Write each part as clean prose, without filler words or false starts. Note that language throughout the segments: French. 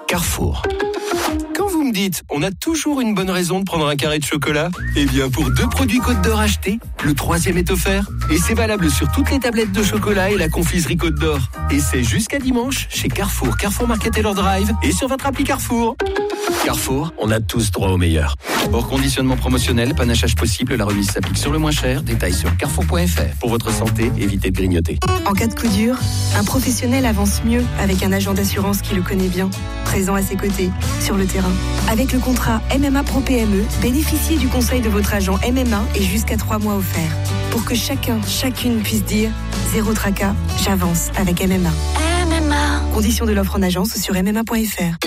Carrefour. Quand vous me dites, on a toujours une bonne raison de prendre un carré de chocolat, eh bien pour 2 produits Côte d'Or achetés, le 3e est offert. Et c'est valable sur toutes les tablettes de chocolat et la confiserie Côte d'Or. Et c'est jusqu'à dimanche chez Carrefour, Carrefour Market et leur Drive et sur votre appli Carrefour. Carrefour, on a tous droit au meilleur. Hors conditionnement promotionnel, panachage possible, la remise s'applique sur le moins cher. Détails sur carrefour.fr. Pour votre santé, évitez de grignoter. En cas de coup dur, un professionnel avance mieux avec un agent d'assurance qui le connaît bien, présent à ses côtés, sur le terrain. Avec le contrat MMA Pro PME, bénéficiez du conseil de votre agent MMA et jusqu'à 3 mois offerts. Pour que chacune puisse dire « Zéro tracas, j'avance avec MMA ». MMA. Conditions de l'offre en agence sur MMA.fr.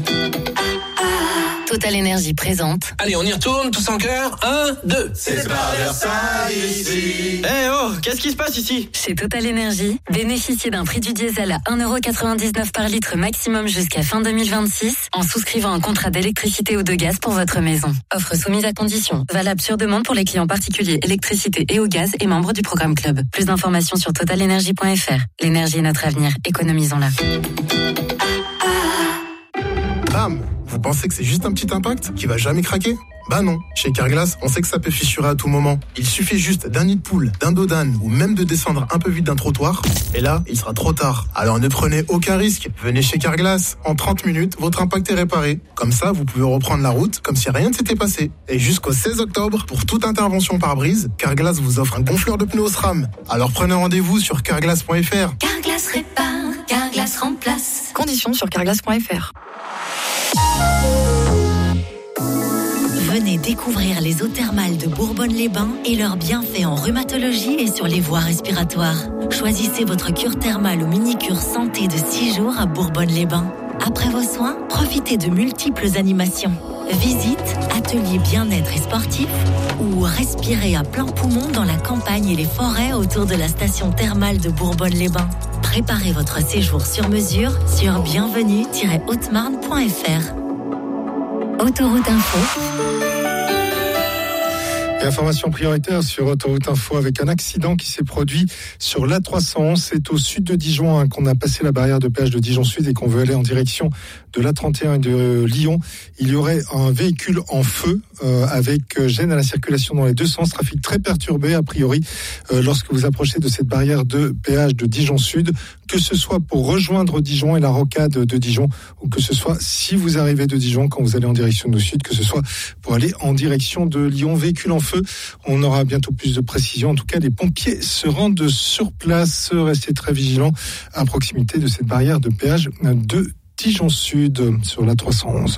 Total Énergie présente. Allez, on y retourne, tous en chœur. 1, 2. C'est pas Versailles ici. Eh oh, qu'est-ce qui se passe ici? Chez Total Énergie, bénéficiez d'un prix du diesel à 1,99€ par litre maximum jusqu'à fin 2026 en souscrivant un contrat d'électricité ou de gaz pour votre maison. Offre soumise à condition. Valable sur demande pour les clients particuliers électricité et au gaz et membres du programme Club. Plus d'informations sur totalenergie.fr. L'énergie est notre avenir. Économisons-la. Bam! Vous pensez que c'est juste un petit impact qui va jamais craquer? Bah non. Chez Carglass, on sait que ça peut fissurer à tout moment. Il suffit juste d'un nid de poule, d'un dos d'âne ou même de descendre un peu vite d'un trottoir. Et là, il sera trop tard. Alors ne prenez aucun risque. Venez chez Carglass. En 30 minutes, votre impact est réparé. Comme ça, vous pouvez reprendre la route comme si rien ne s'était passé. Et jusqu'au 16 octobre, pour toute intervention pare-brise, Carglass vous offre un gonfleur de pneus SRAM. Alors prenez rendez-vous sur carglass.fr. Carglass répare, Carglass remplace. Conditions sur carglass.fr. Venez découvrir les eaux thermales de Bourbonne-les-Bains et leurs bienfaits en rhumatologie et sur les voies respiratoires. Choisissez votre cure thermale ou mini-cure santé de 6 jours à Bourbonne-les-Bains. Après vos soins, profitez de multiples animations. Visites, ateliers bien-être et sportifs ou respirez à plein poumon dans la campagne et les forêts autour de la station thermale de Bourbonne-les-Bains. Préparez votre séjour sur mesure sur bienvenue-haute-marne.fr. Autoroute Info. Et information prioritaire sur Autoroute Info avec un accident qui s'est produit sur l'A311. C'est au sud de Dijon qu'on a passé la barrière de péage de Dijon Sud et qu'on veut aller en direction de l'A31 et de Lyon. Il y aurait un véhicule en feu avec gêne à la circulation dans les deux sens. Trafic très perturbé a priori lorsque vous approchez de cette barrière de péage de Dijon Sud, que ce soit pour rejoindre Dijon et la rocade de Dijon ou que ce soit si vous arrivez de Dijon quand vous allez en direction de sud, que ce soit pour aller en direction de Lyon. Véhicule en feu. On aura bientôt plus de précisions. En tout cas, les pompiers se rendent sur place. Restez très vigilants à proximité de cette barrière de péage de Dijon Sud sur la 311.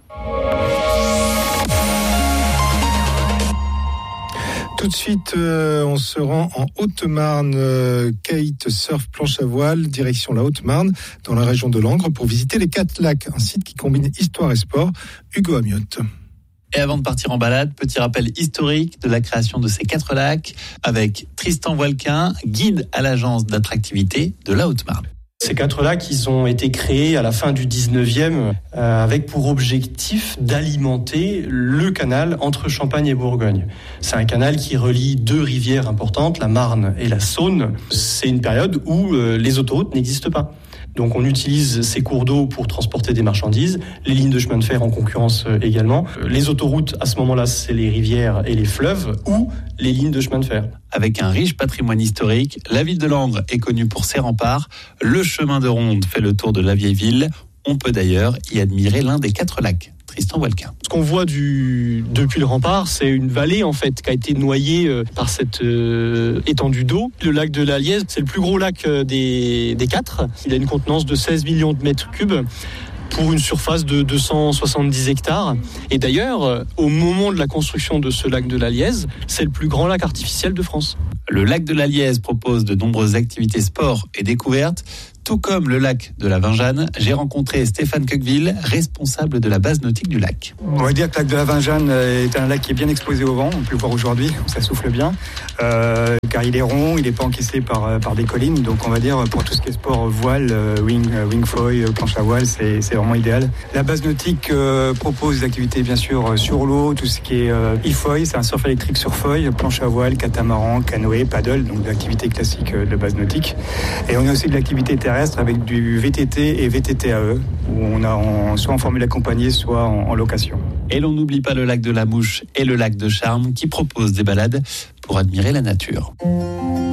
Tout de suite, on se rend en Haute-Marne, Kate Surf Planche à Voile, direction la Haute-Marne, dans la région de Langres, pour visiter les 4 lacs, un site qui combine histoire et sport. Hugo Amiotte. Et avant de partir en balade, petit rappel historique de la création de ces 4 lacs avec Tristan Voilquin, guide à l'agence d'attractivité de la Haute-Marne. Ces 4 lacs, ils ont été créés à la fin du 19e avec pour objectif d'alimenter le canal entre Champagne et Bourgogne. C'est un canal qui relie 2 rivières importantes, la Marne et la Saône. C'est une période où les autoroutes n'existent pas. Donc on utilise ces cours d'eau pour transporter des marchandises, les lignes de chemin de fer en concurrence également. Les autoroutes, à ce moment-là, c'est les rivières et les fleuves ou les lignes de chemin de fer. Avec un riche patrimoine historique, la ville de Langres est connue pour ses remparts. Le chemin de ronde fait le tour de la vieille ville. On peut d'ailleurs y admirer l'un des 4 lacs. Tristan Voilquin. Ce qu'on voit depuis le rempart, c'est une vallée en fait qui a été noyée par cette étendue d'eau. Le lac de la Lièze, c'est le plus gros lac des 4. Il a une contenance de 16 millions de mètres cubes pour une surface de 270 hectares. Et d'ailleurs, au moment de la construction de ce lac de la Lièze, c'est le plus grand lac artificiel de France. Le lac de la Lièze propose de nombreuses activités sport et découvertes. Tout comme le lac de la Vinjanne, j'ai rencontré Stéphane Coqueville, responsable de la base nautique du lac. On va dire que le lac de la Vinjanne est un lac qui est bien exposé au vent, on peut le voir aujourd'hui, ça souffle bien, car il est rond, il n'est pas encaissé par des collines. Donc on va dire pour tout ce qui est sport voile, wing foil, planche à voile, c'est vraiment idéal. La base nautique propose des activités bien sûr sur l'eau, tout ce qui est e-foil, c'est un surf électrique sur feuille, planche à voile, catamaran, canoë, paddle, donc de l'activité classique de base nautique. Et on a aussi de l'activité terrestre avec du VTT et VTTAE, où on a soit en formule accompagnée, soit en location. Et l'on n'oublie pas le lac de la Mouche et le lac de Charme qui proposent des balades pour admirer la nature.